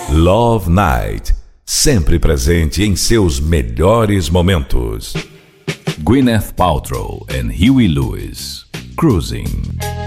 Love Night, sempre presente em seus melhores momentos. Gwyneth Paltrow and Huey Lewis, Cruising.